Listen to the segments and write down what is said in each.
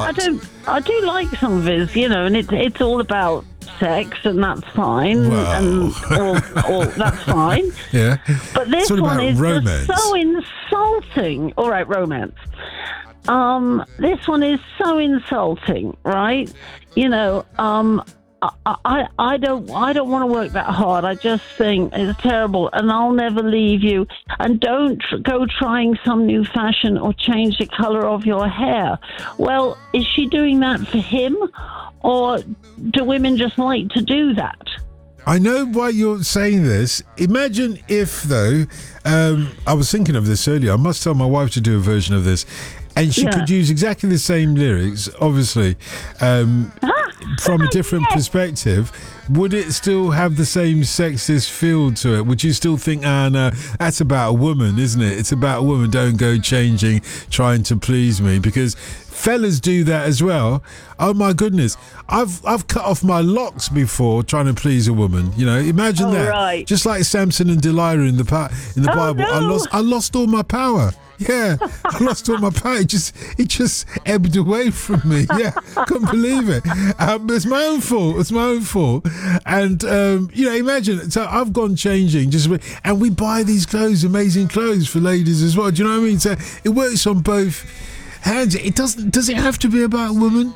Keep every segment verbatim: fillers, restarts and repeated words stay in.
I don't. I do like some of his, you know, and it's it's all about sex, and that's fine, Wow. and all, all that's fine. Yeah. But this It's all one about is romance. just so insulting. All right, romance. Um, this one is so insulting, right? You know, um, I, I, I don't, I don't want to work that hard. I just think it's terrible, and I'll never leave you. And don't tr- go trying some new fashion or change the color of your hair. Well, is she doing that for him, or do women just like to do that? I know why you're saying this. Imagine if, though, um, I was thinking of this earlier. I must tell my wife to do a version of this. And she Yeah. could use exactly the same lyrics, obviously, um, from a different Yes. perspective. Would it still have the same sexist feel to it? Would you still think, ah, no, that's about a woman, isn't it? It's about a woman. Don't go changing, trying to please me. Because fellas do that as well. Oh, my goodness. I've I've cut off my locks before trying to please a woman. You know, imagine Oh, that. right. Just like Samson and Delilah in the, pa- in the Oh, Bible. I no. lost I lost all my power. Yeah, I lost all my power. It just, it just ebbed away from me. Yeah, couldn't believe it. Um, it's my own fault. It's my own fault. And um, you know, imagine. So I've gone changing, just and we buy these clothes, amazing clothes for ladies as well. Do you know what I mean? So it works on both hands. It doesn't. Does it have to be about a woman?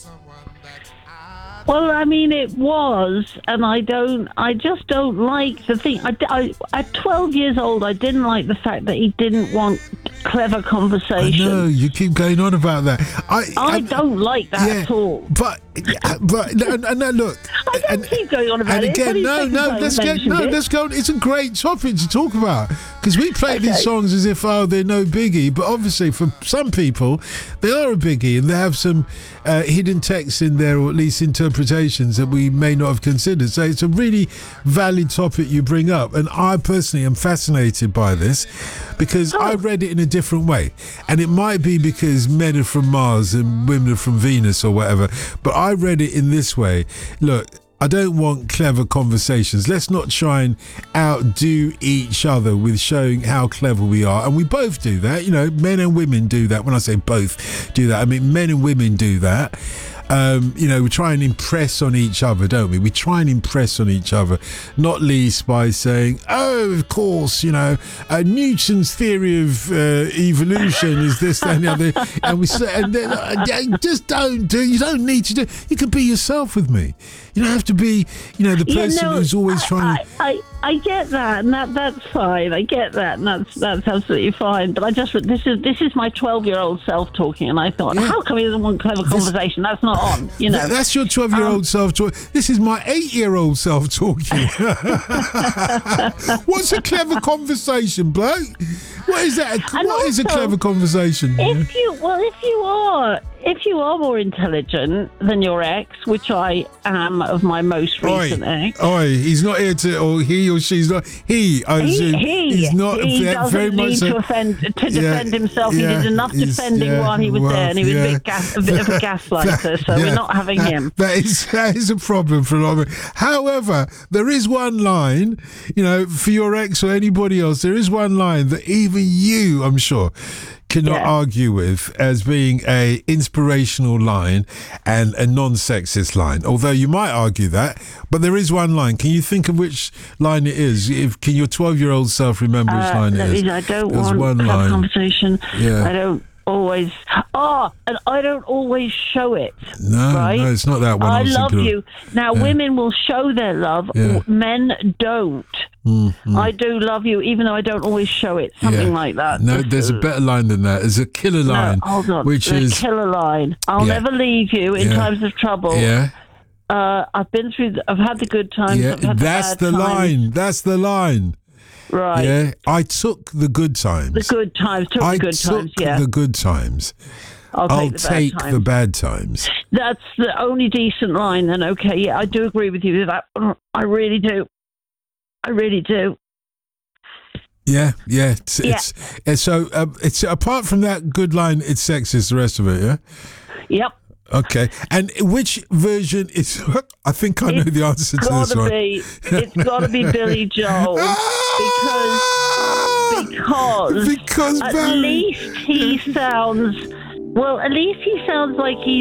Well, I mean, it was, and I don't, I just don't like the thing. I, I, at twelve years old, I didn't like the fact that he didn't want clever I conversation. know you keep going on about that. I, I, I don't like that yeah, at all. But but no, no, no, look. I don't and, keep going on about and it. again, It's no, only no. the second Let's time get I've no. mentioned it. Let's go. It's a great topic to talk about because we play Okay. these songs as if oh they're no biggie, but obviously for some people they are a biggie and they have some uh, hidden texts in there or at least interpretations that we may not have considered. So it's a really valid topic you bring up, and I personally am fascinated by this because Oh. I read it in a different way, and it might be because men are from Mars and women are from Venus or whatever, but I read it in this way. Look, I don't want clever conversations. Let's not try and outdo each other with showing how clever we are. And we both do that. You know, men and women do that. When I say both do that, I mean men and women do that. Um, you know, we try and impress on each other, don't we? We try and impress on each other, not least by saying, oh, of course, you know, uh, Newton's theory of uh, evolution is this, that, and the other. And we say, and then, uh, just don't do, you don't need to do, you can be yourself with me. You don't have to be, you know, the Yeah, person no, who's always I, trying to. I, I, I get that, and that that's fine. I get that, and that's that's absolutely fine. But I just this is this is my twelve-year-old self talking, and I thought, Yeah. how come he doesn't want clever conversation? That's not on, you know. Th- That's your twelve-year-old Um, self talk. This is my eight-year-old self talking. What's a clever conversation, bloke? What is that? And What is a also, clever conversation? If you well, if you are if you are more intelligent than your ex, which I am of my most recent Oi, ex, oi, he's not here to, or he or she's not. He, I he, assume, he, he's not he ve- doesn't very need much. to a- offend to Yeah, defend himself. yeah, he did enough he's- defending yeah, while he was well, there, and he was yeah. a, bit gas, a bit of a gaslighter. So Yeah, we're not having that- him. That is that is a problem for a lot of it. However, there is one line, you know, for your ex or anybody else, there is one line that even you, I'm sure, cannot Yeah. argue with as being a inspirational line and a non-sexist line. Although you might argue that, but there is one line. Can you think of which line it is? If can your twelve-year-old self remember which Uh, line let it me- is? I don't There's want one clever line. conversation. Yeah. I don't always. Oh, and I don't always show it. No, right? no, it's not that one. I was love thinking of. you. Now, Yeah. women will show their love. Yeah. w- Men don't. Mm-hmm. I do love you, even though I don't always show it. Something Yeah. like that. No, Just, there's a uh, better line than that. There's a killer line, No, hold on. which the is killer line. I'll Yeah. never leave you in Yeah. times of trouble. yeah, Uh, I've been through. The, I've had the good times. yeah. I've had That's the, the bad times. line. That's the line. Right. Yeah, I took the good times. The good times. Took I the good took times. Yeah. the good times. I'll take I'll the bad take times. the bad times. That's the only decent line. Then okay, yeah, I do agree with you with that. I really do. I really do. Yeah, yeah. It's, Yeah. it's, it's so um, it's apart from that good line, it's sexist. The rest of it, yeah. Yep. Okay, and which version is? I think I know It's the answer to this gotta one. be. It's got to be Billy Joel because because because at Barry- least he sounds well. At least he sounds like he's